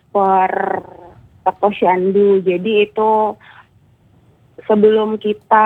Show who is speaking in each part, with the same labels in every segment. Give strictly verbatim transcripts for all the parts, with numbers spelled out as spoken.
Speaker 1: per per posyandu. Jadi itu sebelum kita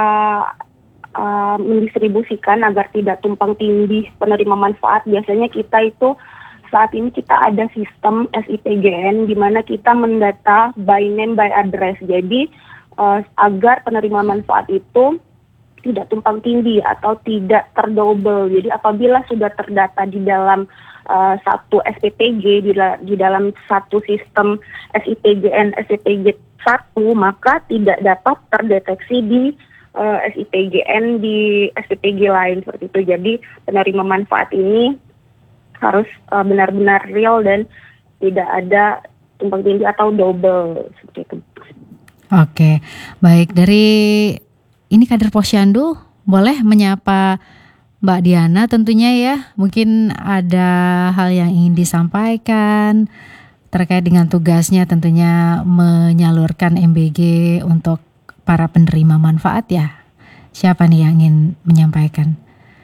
Speaker 1: uh, mendistribusikan agar tidak tumpang tindih penerima manfaat, biasanya kita itu saat ini kita ada sistem S I P G N di mana kita mendata by name by address. Jadi uh, agar penerima manfaat itu tidak tumpang tindih atau tidak terdouble. Jadi apabila sudah terdata di dalam uh, satu S P P G, di, di dalam satu sistem S I P G N S I P G satu, maka tidak dapat terdeteksi di uh, S I P G N di S P P G lain seperti itu. Jadi penerima manfaat ini harus uh, benar-benar real dan tidak ada tumpang tindih atau double seperti itu.
Speaker 2: Oke, baik. Dari ini kader posyandu boleh menyapa Mbak Diana tentunya ya. Mungkin ada hal yang ingin disampaikan terkait dengan tugasnya tentunya menyalurkan M B G untuk para penerima manfaat ya. Siapa nih yang ingin menyampaikan?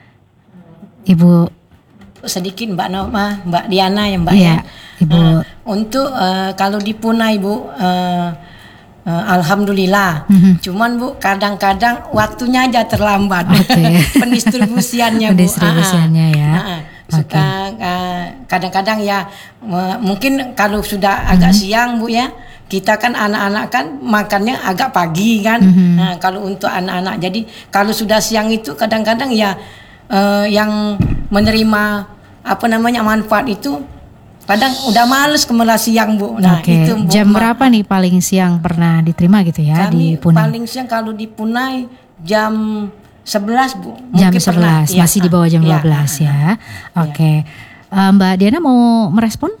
Speaker 2: Ibu
Speaker 3: sedikit Mbak Noma, Mbak Diana ya Mbak
Speaker 2: iya,
Speaker 3: ya.
Speaker 2: Ibu.
Speaker 3: Uh, untuk uh, kalau di Puna Ibu uh, uh, alhamdulillah.
Speaker 2: Mm-hmm.
Speaker 3: Cuman Bu kadang-kadang waktunya aja terlambat.
Speaker 2: Okay.
Speaker 3: Pendistribusiannya Bu.
Speaker 2: Pendistribusiannya uh-uh. ya.
Speaker 3: Uh-uh. Suka
Speaker 2: Okay.
Speaker 3: uh, kadang-kadang ya uh, mungkin kalau sudah agak mm-hmm. siang Bu ya, kita kan anak-anak kan makannya agak pagi kan. Mm-hmm. Nah, kalau untuk anak-anak jadi kalau sudah siang itu kadang-kadang ya uh, yang menerima apa namanya manfaat itu kadang udah males kemudian siang Bu. Nah,
Speaker 2: okay.
Speaker 3: itu Bu,
Speaker 2: jam berapa nih paling siang pernah diterima gitu ya di
Speaker 3: kami
Speaker 2: Punai?
Speaker 3: paling siang kalau di Punai jam sebelas Bu.
Speaker 2: Jam
Speaker 3: Mungkin
Speaker 2: sebelas,
Speaker 3: pernah,
Speaker 2: masih
Speaker 3: ya.
Speaker 2: di bawah jam
Speaker 3: ya.
Speaker 2: dua belas ya. Oke. Okay. Uh, Mbak Diana mau merespon?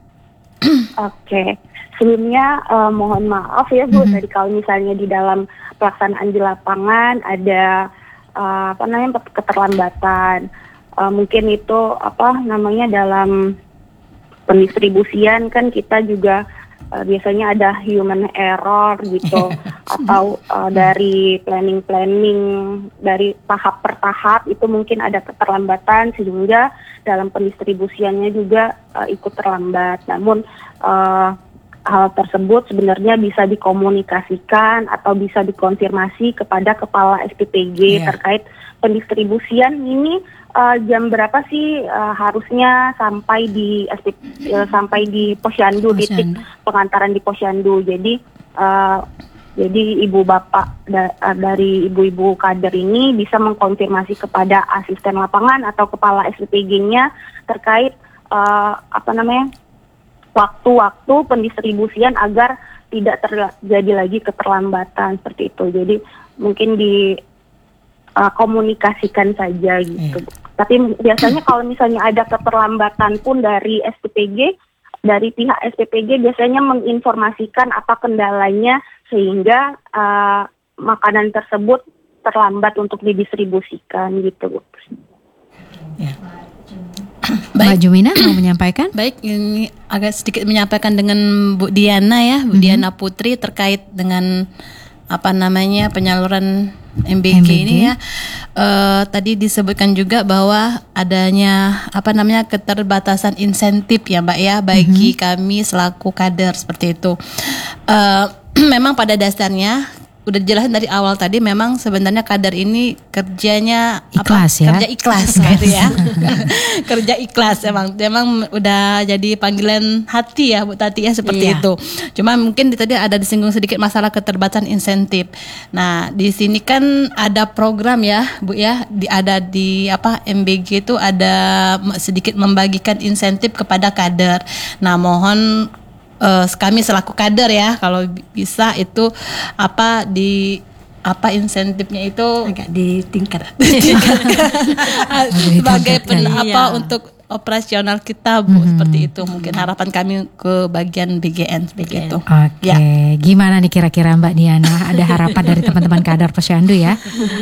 Speaker 1: Oke. Okay. Sebelumnya uh, mohon maaf ya Bu, mm-hmm. tadi kalau misalnya di dalam pelaksanaan di lapangan ada uh, apa namanya keterlambatan. Uh, mungkin itu apa namanya dalam pendistribusian kan kita juga uh, biasanya ada human error gitu atau uh, dari planning-planning dari tahap per tahap itu mungkin ada keterlambatan sehingga dalam pendistribusiannya juga uh, ikut terlambat. Namun uh, hal tersebut sebenarnya bisa dikomunikasikan atau bisa dikonfirmasi kepada kepala S P P G yeah. terkait pendistribusian ini. Uh, jam berapa sih uh, harusnya sampai di uh, sampai di posyandu, titik pengantaran di posyandu. Jadi uh, jadi ibu bapak da, uh, dari ibu-ibu kader ini bisa mengkonfirmasi kepada asisten lapangan atau kepala S P P G-nya terkait uh, apa namanya waktu-waktu pendistribusian agar tidak terjadi lagi keterlambatan seperti itu. Jadi mungkin di uh, komunikasikan saja gitu. Yeah. Tapi biasanya kalau misalnya ada keterlambatan pun dari S P P G, dari pihak S P P G biasanya menginformasikan apa kendalanya sehingga uh, makanan tersebut terlambat untuk didistribusikan gitu.
Speaker 2: Ya. Mbak Jumina mau menyampaikan?
Speaker 4: Baik, ini agak sedikit menyampaikan dengan Bu Diana ya, Bu mm-hmm. Diana Putri terkait dengan apa namanya penyaluran M B G, M B G ini ya. Uh, tadi disebutkan juga bahwa adanya apa namanya keterbatasan insentif ya Mbak ya bagi mm-hmm. kami selaku kader seperti itu. Uh, memang pada dasarnya udah dijelasin dari awal tadi memang sebenarnya kader ini kerjanya
Speaker 2: ikhlas
Speaker 4: apa?
Speaker 2: ya.
Speaker 4: Kerja ikhlas gitu ya. Kerja ikhlas emang emang udah jadi panggilan hati ya Bu Tati ya seperti iya. itu. Cuma mungkin tadi ada disinggung sedikit masalah keterbatasan insentif. Nah, di sini kan ada program ya Bu ya, di ada di apa M B G itu ada sedikit membagikan insentif kepada kader. Nah, mohon Uh, kami selaku kader ya kalau bisa itu apa di apa insentifnya itu
Speaker 3: agak ditingkat
Speaker 4: sebagai pen,
Speaker 3: iya.
Speaker 4: apa untuk operasional kita Bu hmm. seperti itu mungkin harapan kami ke bagian B G N seperti itu.
Speaker 2: Oke, ya. Gimana nih kira-kira Mbak Diana, ada harapan dari teman-teman kader posyandu ya?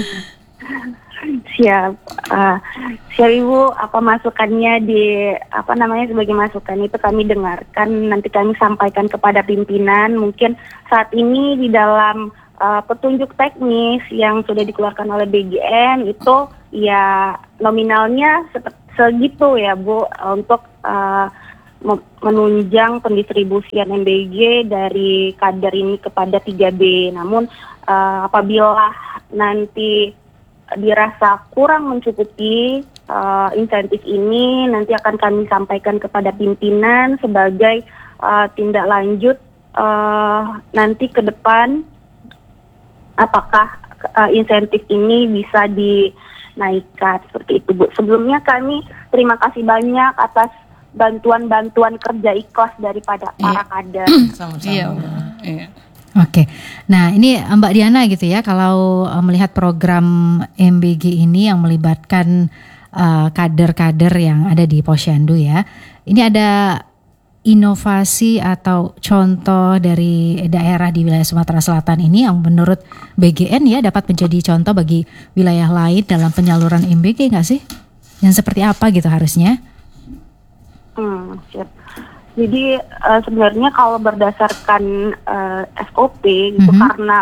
Speaker 1: Siap, uh, siap Ibu. Apa masukannya di apa namanya sebagai masukan itu kami dengarkan, nanti kami sampaikan kepada pimpinan. Mungkin saat ini di dalam uh, petunjuk teknis yang sudah dikeluarkan oleh B G N itu ya nominalnya seperti segitu ya Bu untuk uh, mem- menunjang pendistribusian M B G dari kader ini kepada tiga B. Namun uh, apabila nanti dirasa kurang mencukupi uh, insentif ini, nanti akan kami sampaikan kepada pimpinan sebagai uh, tindak lanjut uh, nanti ke depan apakah uh, insentif ini bisa dinaikkan seperti itu, Bu. Sebelumnya kami terima kasih banyak atas bantuan-bantuan kerja ikhlas daripada para kader.
Speaker 3: Sama-sama.
Speaker 4: Iya. Iya.
Speaker 2: Oke, nah ini Mbak Diana gitu ya, kalau uh, melihat program M B G ini yang melibatkan uh, kader-kader yang ada di Posyandu ya, ini ada inovasi atau contoh dari daerah di wilayah Sumatera Selatan ini yang menurut B G N ya dapat menjadi contoh bagi wilayah lain dalam penyaluran M B G nggak sih? Yang seperti apa gitu harusnya?
Speaker 1: Hmm, siap. Jadi uh, sebenarnya kalau berdasarkan uh, S O P gitu,
Speaker 2: Mhm.
Speaker 1: karena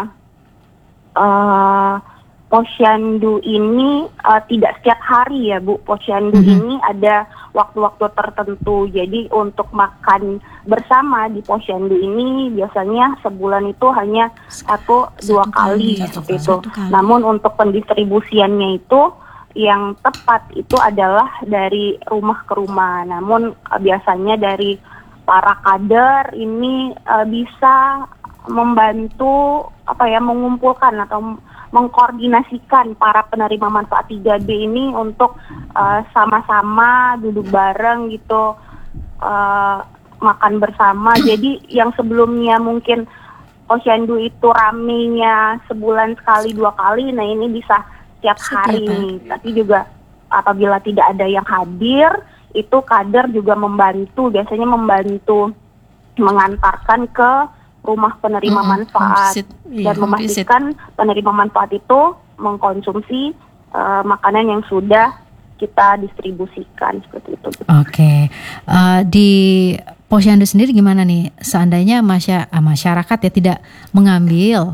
Speaker 1: uh, Posyandu ini uh, tidak setiap hari ya, Bu. Posyandu
Speaker 2: Mhm.
Speaker 1: ini ada waktu-waktu tertentu. Jadi untuk makan bersama di Posyandu ini biasanya sebulan itu hanya satu dua kali
Speaker 3: kali, satu
Speaker 1: seperti
Speaker 3: kali,
Speaker 1: itu.
Speaker 3: satu kali.
Speaker 1: Namun untuk pendistribusiannya itu yang tepat itu adalah dari rumah ke rumah. Namun uh, biasanya dari para kader ini uh, bisa membantu apa ya mengumpulkan atau mengkoordinasikan para penerima manfaat tiga B ini untuk uh, sama-sama duduk bareng gitu, uh, makan bersama. Jadi yang sebelumnya mungkin Posyandu itu ramenya sebulan sekali dua kali, nah ini bisa setiap hari nih. Tapi juga apabila tidak ada yang hadir, itu kader juga membantu, biasanya membantu mengantarkan ke rumah penerima
Speaker 4: Mm-mm,
Speaker 1: manfaat
Speaker 4: home visit.
Speaker 1: dan
Speaker 4: Iya, home
Speaker 1: memastikan penerima manfaat itu mengkonsumsi uh, makanan yang sudah kita distribusikan seperti itu.
Speaker 2: Oke, uh, di Posyandu sendiri gimana nih? Seandainya masya, ah, masyarakat ya tidak mengambil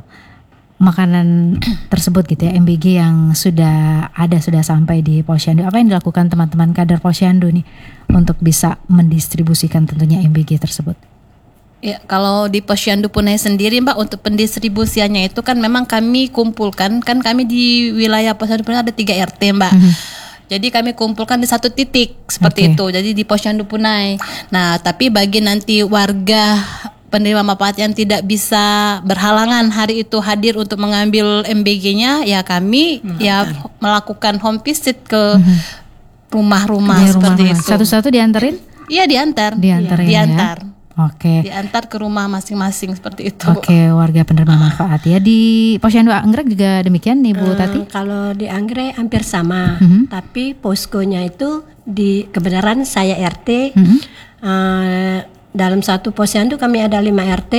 Speaker 2: makanan tersebut gitu ya, M B G yang sudah ada sudah sampai di Posyandu, apa yang dilakukan teman-teman kader Posyandu nih untuk bisa mendistribusikan tentunya M B G tersebut?
Speaker 4: Ya, kalau di Posyandu Punai sendiri Mbak, untuk pendistribusiannya itu kan memang kami kumpulkan, kan kami di wilayah Posyandu Punai ada tiga R T Mbak.
Speaker 2: Mhm.
Speaker 4: Jadi kami kumpulkan di satu titik seperti
Speaker 2: Oke.
Speaker 4: itu. Jadi di Posyandu Punai. Nah, tapi bagi nanti warga penerima manfaat yang tidak bisa berhalangan hari itu hadir untuk mengambil M B G-nya, ya kami ya melakukan home visit ke rumah-rumah
Speaker 2: Di
Speaker 4: seperti
Speaker 2: rumah-rumah.
Speaker 4: itu.
Speaker 2: Satu-satu dianterin?
Speaker 4: Iya, diantar.
Speaker 2: Diantarin ya?
Speaker 4: Diantar.
Speaker 2: Oke.
Speaker 4: Diantar ke rumah masing-masing seperti itu.
Speaker 2: Oke, warga penerima manfaat ya. Di Posyandu Anggrek juga demikian nih Bu
Speaker 5: Eh,
Speaker 2: Tati?
Speaker 5: Kalau di Anggrek hampir sama,
Speaker 2: Mhm.
Speaker 5: tapi poskonya itu di kebenaran saya R T.
Speaker 2: Mhm.
Speaker 5: Eh, dalam satu posyandu kami ada lima R T.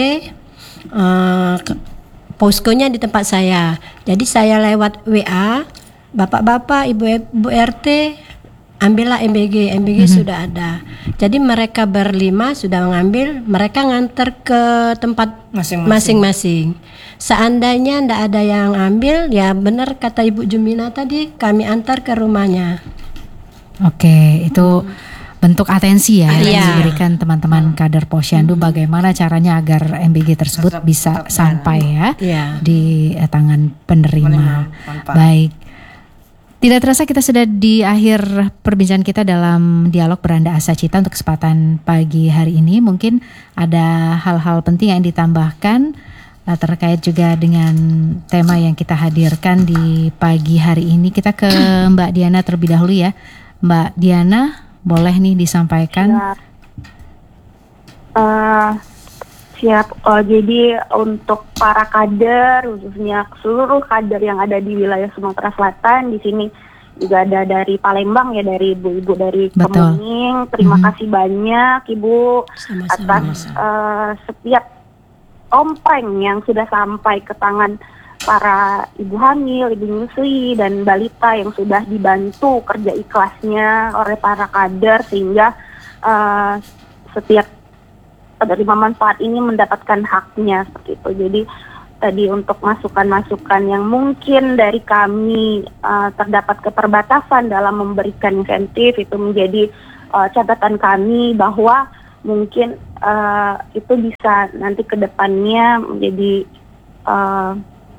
Speaker 5: Eh, ke- poskonya di tempat saya. Jadi saya lewat W A, bapak-bapak, ibu-ibu R T, ambillah M B G. M B G sudah ada. Jadi mereka berlima sudah mengambil, mereka nganter ke tempat
Speaker 3: Masing-masing.
Speaker 5: masing-masing. Seandainya tidak ada yang ambil, ya benar kata Ibu Jumina tadi, kami antar ke rumahnya.
Speaker 2: Oke, itu bentuk atensi ya yang
Speaker 5: Iya.
Speaker 2: diberikan teman-teman kader Posyandu bagaimana caranya agar M B G tersebut
Speaker 3: Tetap-
Speaker 2: bisa
Speaker 3: tetap
Speaker 2: sampai ya
Speaker 5: Iya.
Speaker 2: di eh, tangan penerima.
Speaker 3: Penerima manfaat.
Speaker 2: Baik. Tidak terasa kita sudah di akhir perbincangan kita dalam dialog Beranda Asa Cita untuk kesempatan pagi hari ini. Mungkin ada hal-hal penting yang ditambahkan eh, terkait juga dengan tema yang kita hadirkan di pagi hari ini. Kita ke Mbak Diana terlebih dahulu ya. Mbak Diana, boleh nih disampaikan?
Speaker 1: Siap. Eh, siap. Oh, jadi untuk para kader, khususnya seluruh kader yang ada di wilayah Sumatera Selatan, di sini juga ada dari Palembang ya, dari ibu-ibu dari
Speaker 2: Betul.
Speaker 1: Kemuning. Terima
Speaker 2: Mhm.
Speaker 1: kasih banyak Ibu
Speaker 5: Sama-sama.
Speaker 1: atas eh, setiap ompreng yang sudah sampai ke tangan para ibu hamil, ibu nyusui, dan balita yang sudah dibantu kerja ikhlasnya oleh para kader sehingga eh, setiap penerima manfaat ini mendapatkan haknya seperti itu. Jadi tadi untuk masukan-masukan yang mungkin dari kami eh, terdapat keterbatasan dalam memberikan insentif, itu menjadi eh, catatan kami bahwa mungkin uh, itu bisa nanti ke depannya menjadi uh,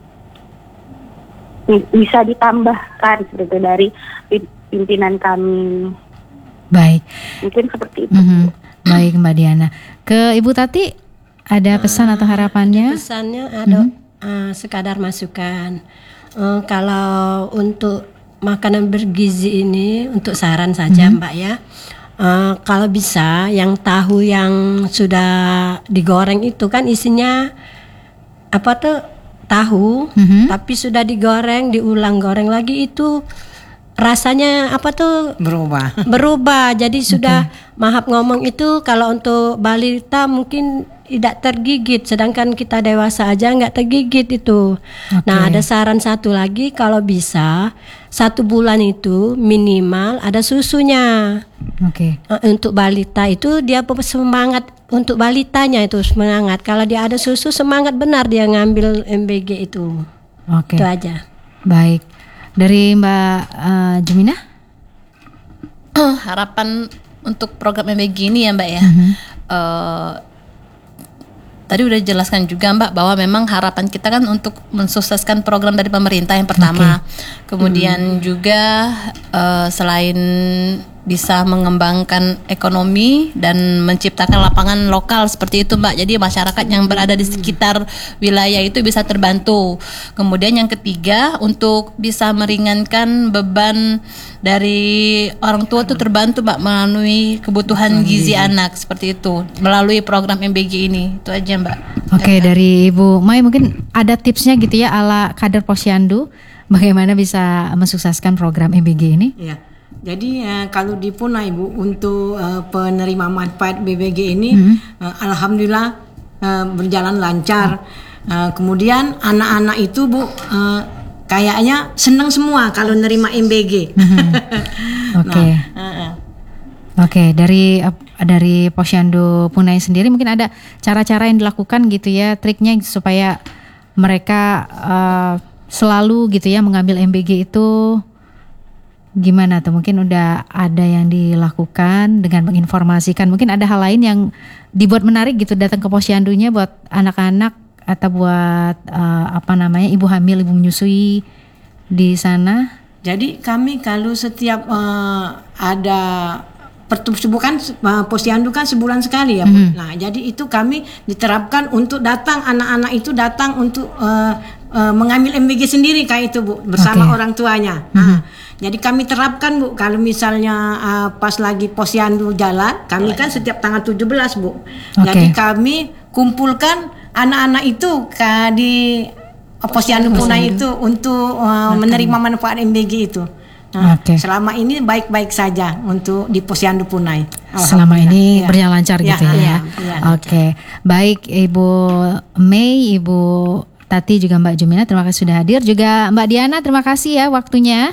Speaker 1: bisa ditambahkan seperti dari pimpinan kami.
Speaker 2: Baik.
Speaker 1: Mungkin seperti itu.
Speaker 2: Mm-hmm. Baik Mbak Diana. Ke Ibu Tati ada pesan atau harapannya?
Speaker 5: Pesannya ada mm-hmm. uh, sekadar masukan. Uh, kalau untuk makanan bergizi ini untuk saran saja mm-hmm. Mbak ya. Uh, kalau bisa yang tahu yang sudah digoreng itu kan isinya apa tuh tahu, mm-hmm. tapi sudah digoreng, diulang goreng lagi itu rasanya apa tuh
Speaker 3: berubah.
Speaker 5: Berubah. Jadi sudah maaf ngomong itu kalau untuk balita mungkin tidak tergigit, sedangkan kita dewasa aja nggak tergigit itu. Okay. Nah ada saran satu lagi, kalau bisa satu bulan itu minimal ada susunya.
Speaker 2: Oke.
Speaker 5: Okay. Untuk balita itu dia semangat, untuk balitanya itu semangat. Kalau dia ada susu semangat benar dia ngambil M B G itu.
Speaker 2: Oke.
Speaker 5: Okay. Itu aja.
Speaker 2: Baik. Dari Mbak uh, Jumina?
Speaker 4: Harapan untuk program M B G ini ya Mbak ya.
Speaker 2: Mm-hmm.
Speaker 4: Uh, Tadi udah dijelaskan juga Mbak bahwa memang harapan kita kan untuk mensukseskan program dari pemerintah yang pertama. Okay. Kemudian hmm. juga uh, selain bisa mengembangkan ekonomi dan menciptakan lapangan lokal seperti itu Mbak. Jadi masyarakat yang berada di sekitar wilayah itu bisa terbantu. Kemudian yang ketiga untuk bisa meringankan beban dari orang tua itu terbantu Mbak melalui kebutuhan gizi anak seperti itu melalui program M B G ini. Itu aja Mbak.
Speaker 2: Oke, okay, dari Ibu Mai mungkin ada tipsnya gitu ya ala kader Posyandu bagaimana bisa mensukseskan program M B G ini?
Speaker 3: Iya. Jadi uh, kalau di Punai Bu untuk uh, penerima manfaat B B G ini hmm. uh, alhamdulillah uh, berjalan lancar. Uh, kemudian anak-anak itu Bu uh, kayaknya senang semua kalau nerima M B G.
Speaker 2: Hmm. Oke. Okay.
Speaker 3: Nah, uh, uh.
Speaker 2: Oke, okay, dari dari Posyandu Punai sendiri mungkin ada cara-cara yang dilakukan gitu ya, triknya supaya mereka uh, selalu gitu ya mengambil M B G itu gimana tuh? Mungkin udah ada yang dilakukan dengan menginformasikan. Mungkin ada hal lain yang dibuat menarik gitu datang ke Posyandunya buat anak-anak atau buat uh, apa namanya ibu hamil, ibu menyusui di sana.
Speaker 3: Jadi kami kalau setiap uh, ada pertumbuhan uh, Posyandu kan sebulan sekali ya Bu. Mm-hmm. Nah jadi itu kami diterapkan untuk datang anak-anak itu datang untuk uh, uh, mengambil M B G sendiri kayak itu Bu bersama okay. orang tuanya. Mm-hmm. Nah, jadi kami terapkan Bu, kalau misalnya uh, pas lagi Posyandu jalan, kami kan setiap tanggal tujuh belas Bu. Okay. Jadi kami kumpulkan anak-anak itu ke di uh, Posyandu Punai itu untuk uh, menerima manfaat M B G itu. Nah, okay. selama ini baik-baik saja untuk di Posyandu Punai.
Speaker 2: Selama ini ya. Berjalan lancar
Speaker 3: ya,
Speaker 2: gitu ya.
Speaker 3: ya, ya
Speaker 2: Oke, okay. Baik Ibu Mei, Ibu Tati juga Mbak Jumina, terima kasih sudah hadir. Juga Mbak Diana, terima kasih ya waktunya.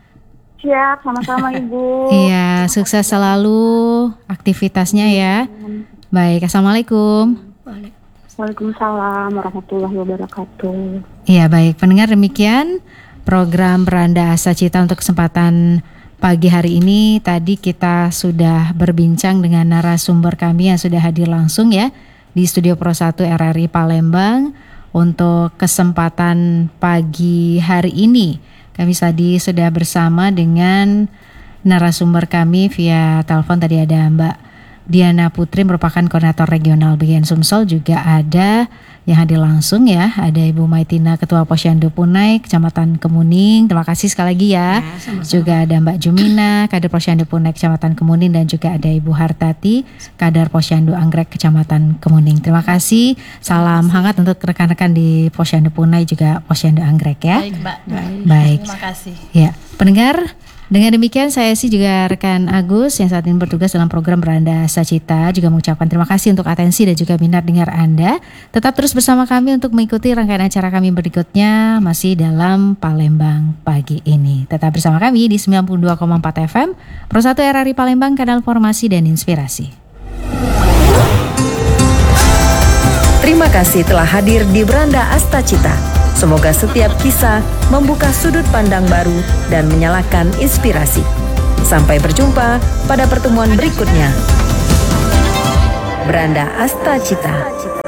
Speaker 1: Siap, sama-sama Ibu.
Speaker 2: Iya, sukses selalu aktivitasnya ya. Baik, Assalamualaikum.
Speaker 1: Waalaikumsalam warahmatullahi wabarakatuh.
Speaker 2: Iya, baik. Pendengar, demikian program Beranda Asa Cita untuk kesempatan pagi hari ini. Tadi kita sudah berbincang dengan narasumber kami yang sudah hadir langsung ya di Studio Pro satu R R I Palembang untuk kesempatan pagi hari ini. Kami tadi sudah bersama dengan narasumber kami via telepon. Tadi ada Mbak Diana Putri merupakan koordinator regional B G N Sumsel. Juga ada yang hadir langsung ya, ada Ibu Maitina Ketua Posyandu Punai Kecamatan Kemuning. Terima kasih sekali lagi ya, ya sama-sama. Juga ada Mbak Jumina kader Posyandu Punai Kecamatan Kemuning, dan juga ada Ibu Hartati kader Posyandu Anggrek Kecamatan Kemuning. Terima kasih, salam hangat untuk rekan-rekan di Posyandu Punai juga Posyandu Anggrek ya.
Speaker 4: Baik Mbak. Baik.
Speaker 2: Baik.
Speaker 4: Terima kasih.
Speaker 2: Ya, pendengar, dengan demikian saya sih juga rekan Agus yang saat ini bertugas dalam program Beranda Asa Cita juga mengucapkan terima kasih untuk atensi dan juga minat dengar Anda. Tetap terus bersama kami untuk mengikuti rangkaian acara kami berikutnya masih dalam Palembang pagi ini. Tetap bersama kami di sembilan puluh dua koma empat F M Pro satu R R I Palembang, kanal formasi dan inspirasi.
Speaker 6: Terima kasih telah hadir di Beranda Asa Cita. Semoga setiap kisah membuka sudut pandang baru dan menyalakan inspirasi. Sampai berjumpa pada pertemuan berikutnya. Beranda Astacita.